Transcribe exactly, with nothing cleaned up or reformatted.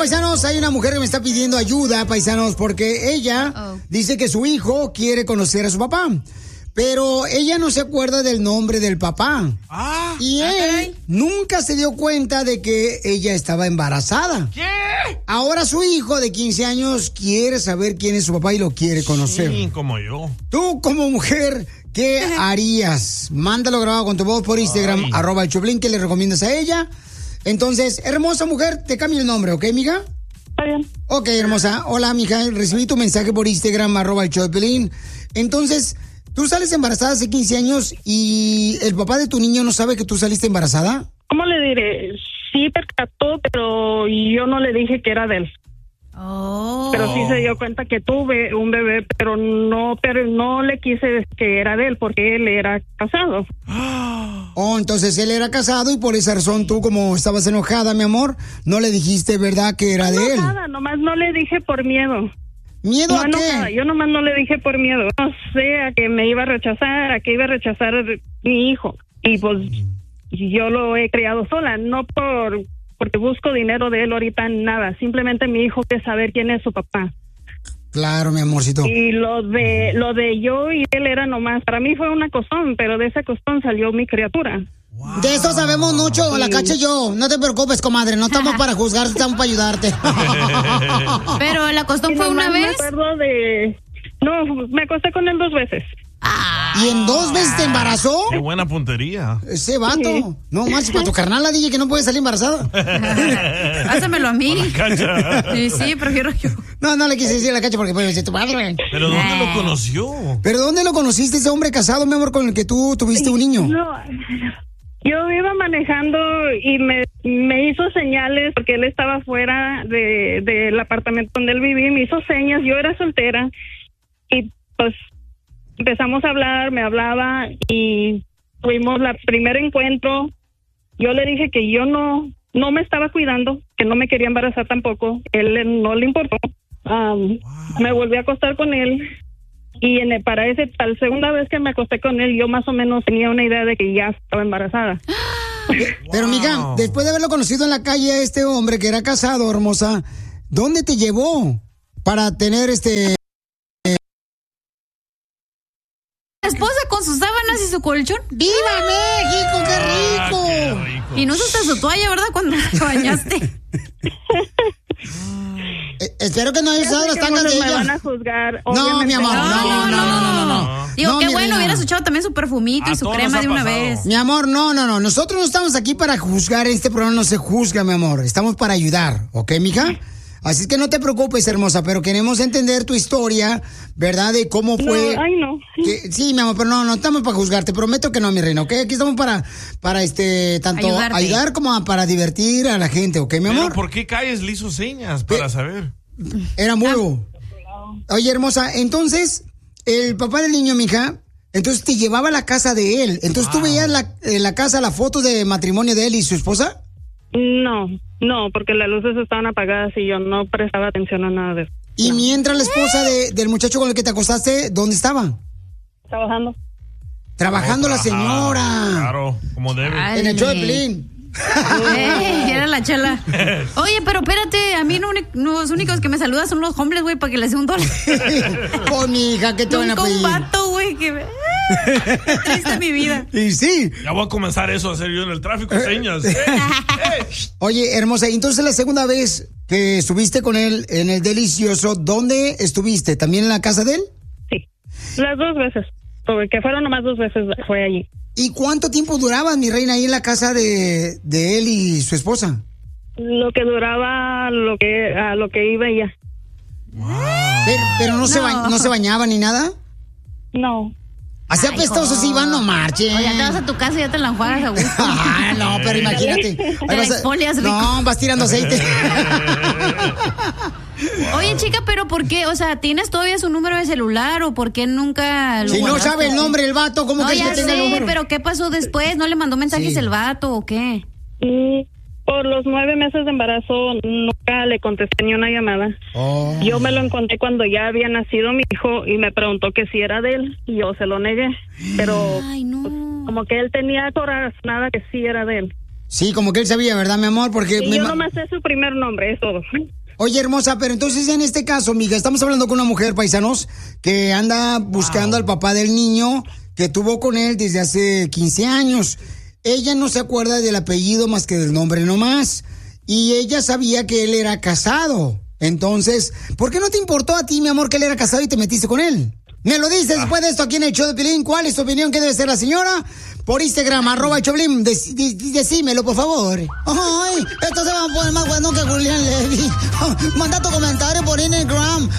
paisanos, hay una mujer que me está pidiendo ayuda, paisanos, porque ella oh. dice que su hijo quiere conocer a su papá. Pero ella no se acuerda del nombre del papá. Ah, y él okay. nunca se dio cuenta de que ella estaba embarazada. ¿Qué? Ahora su hijo de quince años quiere saber quién es su papá y lo quiere conocer. Sí, como yo. Tú, como mujer, ¿qué harías? Mándalo grabado con tu voz por Instagram, Ay. arroba el Choplin, que le recomiendas a ella. Entonces, hermosa mujer, te cambio el nombre, ¿ok, mija? Está bien. Ok, hermosa. Hola, mija, recibí tu mensaje por Instagram, arroba el Choplin. Entonces... ¿tú sales embarazada hace quince años y el papá de tu niño no sabe que tú saliste embarazada? ¿Cómo le diré? Sí percató, pero yo no le dije que era de él. Oh. Pero sí se dio cuenta que tuve un bebé, pero no, pero no le quise decir que era de él porque él era casado. Oh, entonces él era casado y por esa razón tú, como estabas enojada, mi amor, no le dijiste, ¿verdad, que era no, de él? Nada, nomás no le dije por miedo. ¿Miedo no, a no, qué? Nada. Yo nomás no le dije por miedo. No sé, a que me iba a rechazar, a que iba a rechazar mi hijo. Y pues yo lo he criado sola, no por porque busco dinero de él ahorita, nada. Simplemente mi hijo quiere saber quién es su papá. Claro, mi amorcito. Y lo de lo de yo y él era nomás, para mí fue una costón, pero de esa costón salió mi criatura. Wow. De eso sabemos mucho, sí. La Cacha y yo. No te preocupes, comadre, no estamos para juzgarte, estamos para ayudarte. Pero la costón fue una vez. Me acuerdo de... No, me acosté con él dos veces. Ah. ¿Y en dos veces te embarazó? Qué buena puntería. Ese vato. Sí. No manches, para tu carnal la D J que no puede salir embarazada. Hácemelo a mí. Sí, sí, prefiero yo. No, no le quise decir a la Cacha porque puede decir tu padre. ¿Pero dónde eh. lo conoció? ¿Pero dónde lo conociste, ese hombre casado, mi amor, con el que tú tuviste un niño? No, yo iba manejando y me, me hizo señales porque él estaba fuera de, del apartamento donde él vivía, me hizo señas, yo era soltera y pues empezamos a hablar, me hablaba y tuvimos el primer encuentro. Yo le dije que yo no no me estaba cuidando, que no me quería embarazar tampoco, él no le importó. Um, wow. Me volví a acostar con él. Y en el, para ese, para la segunda vez que me acosté con él, yo más o menos tenía una idea de que ya estaba embarazada. Pero, wow. Mija, después de haberlo conocido en la calle a este hombre que era casado, hermosa, ¿dónde te llevó para tener este... esposa con sus sábanas y su colchón? ¡Viva México, qué rico! Ah, qué rico. Y no usaste su toalla, ¿verdad? Cuando te bañaste. Eh, espero que no hayas usado las tangas de ella. Me van a juzgar. No, mi amor, no, no, no, no, no, no. no. Digo, no, qué bueno, reina. hubieras echado también su perfumito A y su crema de una pasado. vez. Mi amor, no, no, no. Nosotros no estamos aquí para juzgar. Este programa no se juzga, mi amor. Estamos para ayudar, ¿ok, mija? Así es que no te preocupes, hermosa, pero queremos entender tu historia, ¿verdad? De cómo fue. No, ay, no. Que, sí, mi amor, pero no, no estamos para juzgar. Te prometo que no, mi reina, ¿ok? Aquí estamos para, para este, tanto Ayudarte. ayudar como a- para divertir a la gente, ¿ok, mi amor? ¿Pero por qué calles le hizo señas para Pe- saber? Era mudo. Oye, hermosa, entonces, el papá del niño, mija, entonces te llevaba a la casa de él. Entonces, ¿tú Wow. veías la, en la casa la foto de matrimonio de él y su esposa? No, no, porque las luces estaban apagadas y yo no prestaba atención a nada de eso. Y mientras la esposa de- del muchacho con el que te acostaste, ¿dónde estaba? Trabajando. Trabajando la señora. Claro, como debe. Ay. En el show de Pelín. Ey, era la chela. Oye, pero espérate, a mí no, los únicos que me saludan son los hombres, güey, para que les dé un dólar. Oh, mi hija, ¿qué te van a Nunca pedir? un vato, güey, que me... Qué triste mi vida. Y sí. Ya voy a comenzar eso a hacer yo en el tráfico, señas. ¡Ey! ¡Ey! Oye, hermosa, entonces la segunda vez que estuviste con él en el delicioso, ¿dónde estuviste? ¿También en la casa de él? Sí, las dos veces, porque fueron nomás dos veces, fue allí. ¿Y cuánto tiempo duraban, mi reina, ahí en la casa de, de él y su esposa? Lo que duraba, lo que a lo que iba ella. Pero, pero no, Se No. ba- no se bañaba ni nada. No. Así Ay, apestosos jo. iban, no marchen. Oye, te vas a tu casa y ya te la enjuagas a gusto. Ah, no, pero imagínate. Te Ahí vas a- exfolias rico. No, vas tirando aceite. Oye, chica, pero ¿por qué? O sea, ¿tienes todavía su número de celular o por qué nunca lo Si no guardaste? sabe el nombre el vato, ¿cómo No, que ya tenga el sé, número? pero ¿qué pasó después? ¿No le mandó mensajes Sí. el vato o qué? Y por los nueve meses de embarazo nunca le contesté ni una llamada. Oh. Yo me lo encontré cuando ya había nacido mi hijo y me preguntó que si era de él y yo se lo negué. Pero Ay, no. como que él tenía corazonada que sí era de él. Sí, como que él sabía, ¿verdad, mi amor? Porque Y me yo ma- nomás sé su primer nombre, es todo. Oye, hermosa, pero entonces en este caso, mija, estamos hablando con una mujer, paisanos, que anda buscando wow. al papá del niño que tuvo con él desde hace quince años. Ella no se acuerda del apellido más que del nombre nomás. Y ella sabía que él era casado. Entonces, ¿por qué no te importó a ti, mi amor, que él era casado y te metiste con él? Me lo dices ah. después de esto aquí en el show de Piolín. ¿Cuál es tu opinión? ¿Qué debe ser la señora? Por Instagram, arroba el Choplin. Dec- de- decímelo, por favor. Ay, esto se va a poner más bueno que Julián Levy. Manda tu comentario por Instagram.